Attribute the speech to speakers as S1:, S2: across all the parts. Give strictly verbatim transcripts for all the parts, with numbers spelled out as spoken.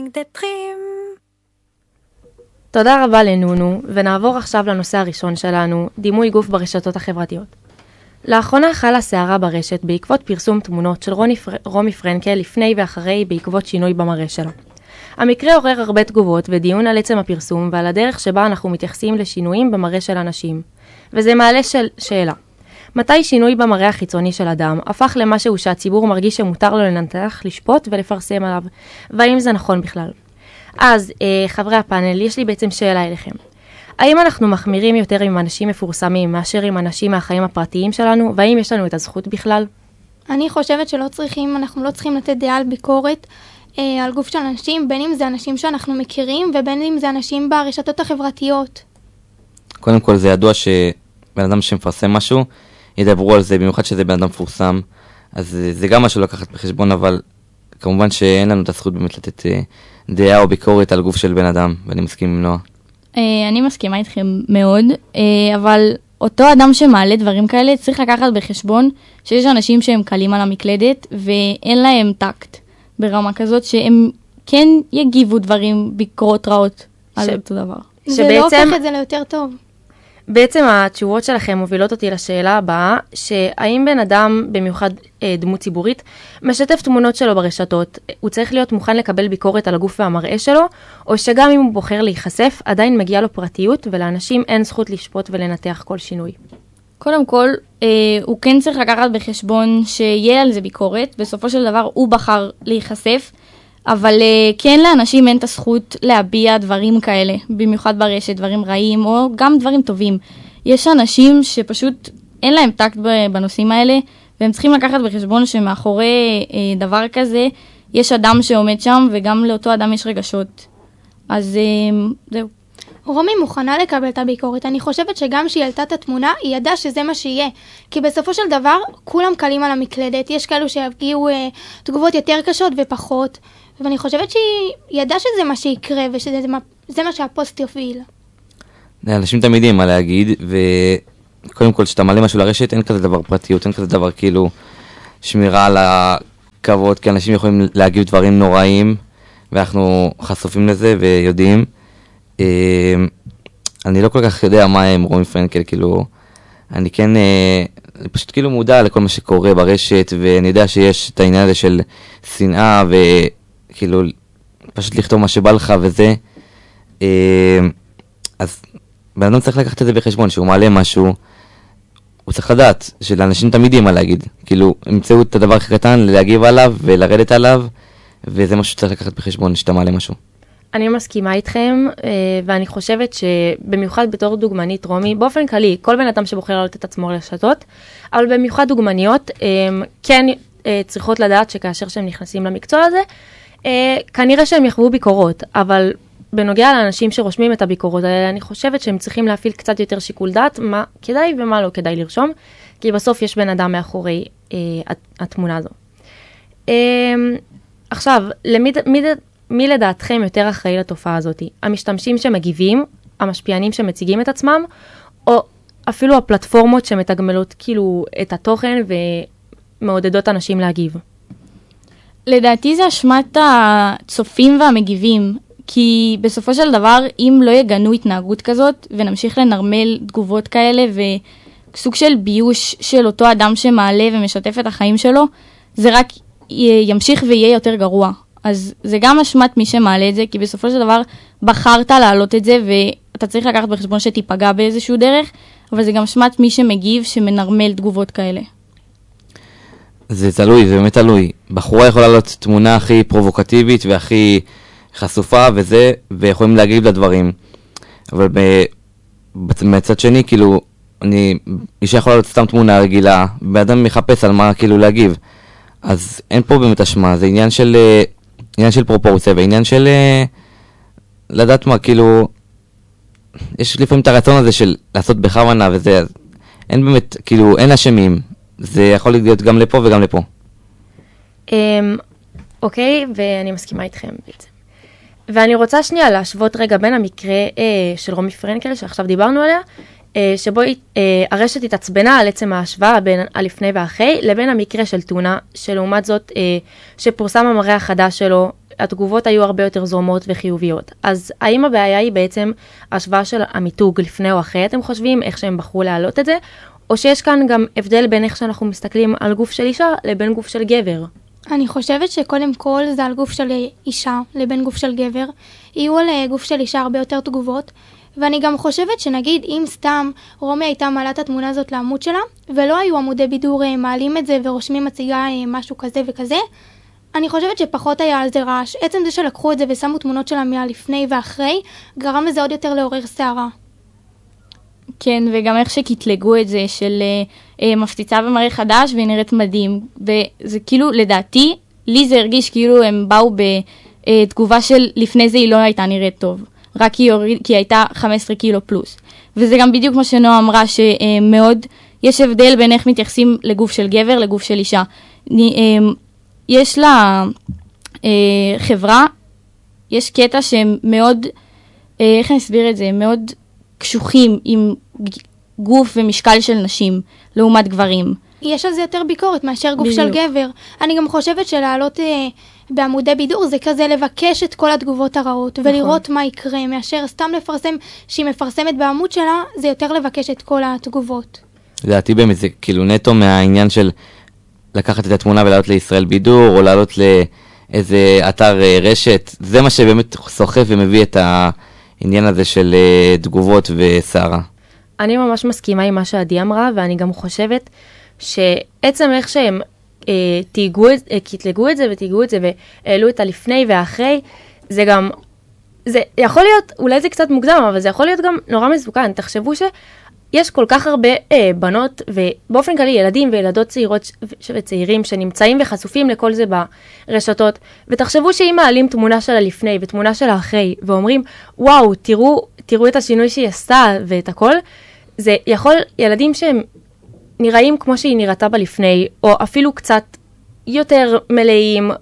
S1: תודה רבה לנונו, ונעבור עכשיו לנושא הראשון שלנו, דימוי גוף ברשתות החברתיות. לאחרונה חלה סערה ברשת בעקבות פרסום תמונות של רוני, רומי פרנקל לפני ואחרי בעקבות שינוי במראה שלה. המקרה עורר הרבה תגובות ודיון על עצם הפרסום ועל הדרך שבה אנחנו מתייחסים לשינויים במראה של אנשים. וזה מעלה של... שאלה. מתי שינוי במראה החיצוני של אדם הפך למשהו שהציבור מרגיש שמותר לו לנתח, לשפוט ולפרסם עליו, והאם זה נכון בכלל? אז, אה, חברי הפאנל, יש לי בעצם שאלה אליכם. האם אנחנו מחמירים יותר עם אנשים מפורסמים מאשר עם אנשים מהחיים הפרטיים שלנו, והאם יש לנו את הזכות בכלל?
S2: אני חושבת שלא צריכים, אנחנו לא צריכים לתת דעה על ביקורת אה, על גוף של אנשים, בין אם זה אנשים שאנחנו מכירים, ובין אם זה אנשים ברשתות החברתיות.
S3: קודם כל זה ידוע שבן אדם שמפרסם משהו, ידברו על זה, במיוחד שזה בן אדם מפורסם, אז זה גם משהו לקחת בחשבון, אבל כמובן שאין לנו את הזכות באמת לתת אה, דעה או ביקורת על גוף של בן אדם, ואני מסכים עם נועה.
S4: אני מסכימה איתכם מאוד, אבל אותו אדם שמעלה דברים כאלה צריך לקחת בחשבון שיש אנשים שהם קלים על המקלדת ואין להם טקט ברמה כזאת שהם כן יגיבו דברים ביקורות רעות על אותו דבר.
S2: זה לא הופך את זה ליותר טוב.
S1: בעצם התשובות שלכם מובילות אותי לשאלה הבאה, שהאם בן אדם, במיוחד אה, דמות ציבורית, משתף תמונות שלו ברשתות, הוא צריך להיות מוכן לקבל ביקורת על הגוף והמראה שלו, או שגם אם הוא בוחר להיחשף, עדיין מגיע לו פרטיות, ולאנשים אין זכות לשפוט ולנתח כל שינוי.
S4: קודם כל, אה, הוא כן צריך לקחת בחשבון שיהיה על זה ביקורת, בסופו של דבר הוא בחר להיחשף, אבל uh, כן לאנשים אין את הזכות להביע דברים כאלה, במיוחד ברשת, דברים רעים או גם דברים טובים. יש אנשים שפשוט אין להם טקט בנושאים האלה, והם צריכים לקחת בחשבון שמאחורי uh, דבר כזה, יש אדם שעומד שם וגם לאותו אדם יש רגשות. אז uh, זהו.
S2: רומי מוכנה לקבל את הביקורת. אני חושבת שגם שהיא העלתה את התמונה, היא ידעה שזה מה שיהיה. כי בסופו של דבר, כולם קלים על המקלדת. יש כאלו שיגיעו uh, תגובות יותר קשות ופחות. ואני חושבת שהיא ידעה שזה מה שיקרה, וזה מה, זה מה שהפוסט יוביל.
S3: אנשים תמיד יודעים מה להגיד, וקודם כל, כשאתה מלא משהו לרשת, אין כזה דבר פרטיות, אין כזה דבר כאילו שמירה על הכבוד, כי אנשים יכולים להגיב דברים נוראים, ואנחנו חשופים לזה ויודעים. אני לא כל כך יודע מה הם רומי פרנקל, כאילו, אני כן, אני פשוט כאילו מודע לכל מה שקורה ברשת, ואני יודע שיש את העניין הזה של שנאה, וכאילו, פשוט לכתוב מה שבא לך וזה. אז בן אדם צריך לקחת את זה בחשבון, שהוא מעלה משהו, הוא צריך לדעת שלאנשים תמיד יודעים מה להגיד. כאילו, ימצאו את הדבר הכי קטן, להגיב עליו ולרדת עליו, וזה משהו שצריך לקחת בחשבון, שאתה מעלה משהו.
S1: אני מסכימה איתכם, ואני חושבת שבמיוחד בתור דוגמנית רומי, באופן כללי, כל בן אדם שבוחר לעלות את עצמו לרשתות, אבל במיוחד דוגמניות, כן צריכות לדעת שכאשר שהם נכנסים למקצוע הזה, כנראה שהם יחוו ביקורות, אבל בנוגע לאנשים שרושמים את הביקורות האלה, אני חושבת שהם צריכים להפעיל קצת יותר שיקול דעת, מה כדאי ומה לא כדאי לרשום, כי בסוף יש בן אדם מאחורי התמונה הזו. עכשיו, למי... מי לדעתכם יותר אחראי לתופעה הזאת? המשתמשים שמגיבים, המשפיענים שמציגים את עצמם, או אפילו הפלטפורמות שמתגמלות כאילו את התוכן ומעודדות אנשים להגיב?
S4: לדעתי זה אשמת הצופים והמגיבים, כי בסופו של דבר, אם לא יגנו התנהגות כזאת, ונמשיך לנרמל תגובות כאלה, וסוג של ביוש של אותו אדם שמעלה ומשתף את החיים שלו, זה רק ימשיך ויהיה יותר גרוע. אז זה גם אשמת מי שמעלה את זה, כי בסופו של דבר בחרת להעלות את זה, ואתה צריך לקחת בחשבון שתיפגע באיזשהו דרך, אבל זה גם אשמת מי שמגיב, שמנרמל תגובות כאלה.
S3: זה תלוי, זה באמת תלוי. בחורה יכולה לעלות תמונה הכי פרובוקטיבית והכי חשופה וזה, ויכולים להגיב לדברים. אבל מצד שני, כאילו, אני, אישה יכולה לעלות סתם תמונה רגילה, באדם מחפש על מה כאילו להגיב. אז אין פה באמת אשמה, זה עניין של... עניין של פרופורציה, ועניין של לדעת מה, כאילו, יש לפעמים את הרצון הזה של לעשות בכוונה וזה, אין באמת, כאילו, אין אשמים, זה יכול להיות גם לפה וגם לפה.
S1: אוקיי, ואני מסכימה איתכם בעצם. ואני רוצה שנייה להשוות רגע בין המקרה של רומי פרנקל, שעכשיו דיברנו עליה, שבו הרשת התעצבנה על עצם ההשוואה בין הלפני ואחרי, לבין המקרה של טונה, שלעומת זאת שפורסם המראה החדש שלו, והתגובות היו הרבה יותר זורמות וחיוביות. אז האם הבעיה היא בעצם השוואה של המיתוג לפני או אחרי, אתם חושבים איך שהם בחרו להעלות את זה, או שיש כאן גם הבדל בין איך שאנחנו מסתכלים על גוף של אישה לבין גוף של גבר?
S2: אני חושבת שקודם כל זה על גוף של אישה לבין גוף של גבר. יהיו על גוף של אישה הרבה יותר תגובות, ואני גם חושבת שנגיד אם סתם רומי הייתה מעלה את התמונה הזאת לעמוד שלה, ולא היו עמודי בידור מעלים את זה ורושמים מציגה משהו כזה וכזה, אני חושבת שפחות היה על זה רעש. עצם זה שלקחו את זה ושמו תמונות שלה מהלפני ואחרי, גרם לזה עוד יותר לעורר שערה.
S4: כן, וגם איך שקטלגו את זה של אה, מפציצה במראה חדש והיא נראית מדהים. וזה כאילו, לדעתי, לי זה הרגיש כאילו הם באו בתגובה של לפני זה היא לא הייתה נראית טוב. רק כי, יוריד, כי היא הייתה חמישה עשר קילו פלוס. וזה גם בדיוק מה שנועה אמרה, שמאוד יש הבדל בין איך מתייחסים לגוף של גבר לגוף של אישה. יש לה אה, חברה, יש קטע שהם מאוד, אה, איך אני אסביר את זה, מאוד קשוחים עם גוף ומשקל של נשים, לעומת גברים.
S2: יש על זה יותר ביקורת מאשר גוף
S4: בדיוק.
S2: של גבר. אני גם חושבת שלעלות אה, בעמודי בידור זה כזה לבקש את כל התגובות הרעות, נכון. ולראות מה יקרה, מאשר סתם לפרסם, שהיא מפרסמת בעמוד שלה, זה יותר לבקש את כל התגובות.
S3: לדעתי באמת זה כאילו נטו מהעניין של לקחת את התמונה ולעלות לישראל בידור, או לעלות לאיזה אתר רשת, זה מה שבאמת סוחף ומביא את העניין הזה של תגובות וסערה.
S1: אני ממש מסכימה עם מה שעדי אמרה, ואני גם חושבת שעצם איך שהם אה, תיגעו, אה, קטלגו את זה ותיגעו את זה והעלו את הלפני והאחרי, זה גם, זה יכול להיות, אולי זה קצת מוקדם, אבל זה יכול להיות גם נורא מסוכן. תחשבו שיש כל כך הרבה אה, בנות, ובאופן כללי ילדים וילדות צעירות וצעירים שנמצאים וחשופים לכל זה ברשתות, ותחשבו שאם מעלים תמונה של הלפני ותמונה של האחרי, ואומרים, וואו, תראו, תראו את השינוי שהיא עשתה ואת הכל, זה יכול, ילדים שהם נראים כמו שהיא נראתה בלפני, או אפילו קצת יותר מלאים,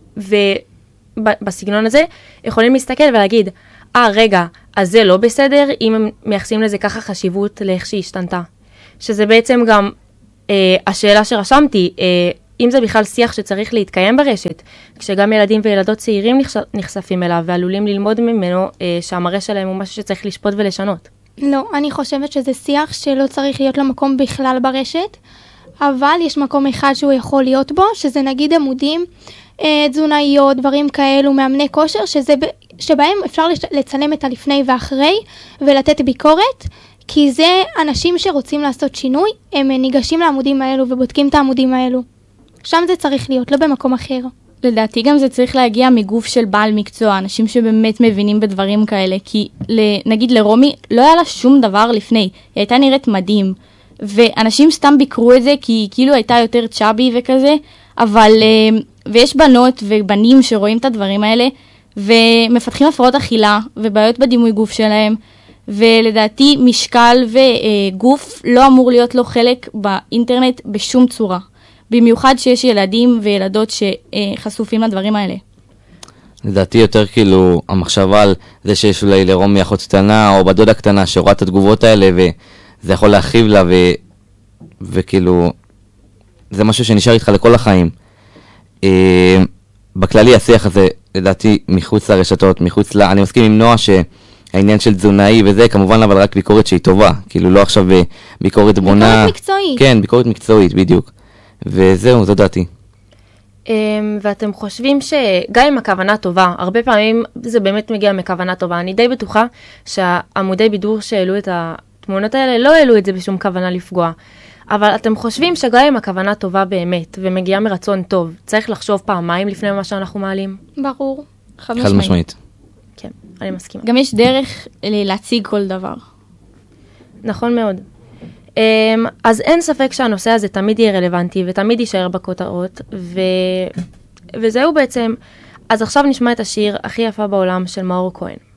S1: ובסגנון הזה יכולים להסתכל ולהגיד, אה, רגע, אז זה לא בסדר, אם הם מייחסים לזה ככה חשיבות לאיך שהיא השתנתה. שזה בעצם גם אה, השאלה שרשמתי, אה, אם זה בכלל שיח שצריך להתקיים ברשת, כשגם ילדים וילדות צעירים נחש, נחשפים אליו, ועלולים ללמוד ממנו אה, שהמראה שלהם הוא משהו שצריך לשפוט ולשנות.
S2: לא, אני חושבת שזה שיח שלא צריך להיות לו מקום בכלל ברשת, אבל יש מקום אחד שהוא יכול להיות בו, שזה נגיד עמודים, אה, תזונאיות, דברים כאלו, מאמני כושר, שזה, שבהם אפשר לצלם את הלפני ואחרי, ולתת ביקורת, כי זה אנשים שרוצים לעשות שינוי, הם ניגשים לעמודים האלו ובודקים את העמודים האלו. שם זה צריך להיות, לא במקום אחר.
S4: לדעתי גם זה צריך להגיע מגוף של בעל מקצוע, אנשים שבאמת מבינים בדברים כאלה, כי נגיד לרומי לא היה לה שום דבר לפני, היא הייתה נראית מדהים, ואנשים סתם ביקרו את זה כי היא כאילו הייתה יותר צ'אבי וכזה, אבל, ויש בנות ובנים שרואים את הדברים האלה, ומפתחים הפרעות אכילה ובעיות בדימוי גוף שלהם, ולדעתי משקל וגוף לא אמור להיות לו חלק באינטרנט בשום צורה. במיוחד שיש ילדים וילדות שחשופים לדברים האלה.
S3: לדעתי יותר כאילו המחשבה על זה שיש אולי לרומי אחות קטנה או בדודה קטנה שרואה את התגובות האלה וזה יכול להכאיב לה ו... וכאילו זה משהו שנשאר איתך לכל החיים. בכללי השיח הזה לדעתי מחוץ לרשתות, מחוץ ל... אני מסכים עם נועה שהעניין של תזונאי וזה כמובן אבל רק ביקורת שהיא טובה, כאילו לא עכשיו ביקורת בונה.
S2: ביקורת מקצועית.
S3: כן, ביקורת מקצועית בדיוק. וזהו, זו דעתי.
S1: ואתם חושבים שגם עם הכוונה טובה, הרבה פעמים זה באמת מגיע מכוונה טובה. אני די בטוחה שהעמודי בידור שהעלו את התמונות האלה לא העלו את זה בשום כוונה לפגוע. אבל אתם חושבים שגם עם הכוונה טובה באמת ומגיעה מרצון טוב, צריך לחשוב פעמיים לפני מה שאנחנו מעלים?
S2: ברור.
S3: חד משמעית.
S1: כן, אני מסכימה.
S4: גם יש דרך להציג כל דבר.
S1: נכון מאוד. אז אין ספק שהנושא הזה תמיד יהיה רלוונטי ותמיד יישאר בכותרות, ו... וזהו בעצם. אז עכשיו נשמע את השיר הכי יפה בעולם של מאור כהן.